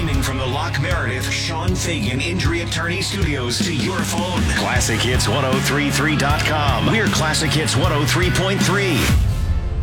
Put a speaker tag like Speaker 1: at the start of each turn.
Speaker 1: Streaming from the Locke Meredith Sean Fagan Injury Attorney Studios to your phone. ClassicHits1033.com. We're Classic Hits 103.3.